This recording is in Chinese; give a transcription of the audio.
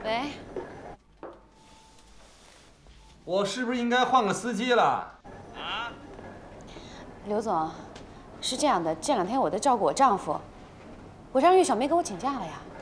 喂， 我是不是应该换个司机了？ 刘总，是这样的，这2天我在照顾我丈夫，我让玉小梅给我请假了呀。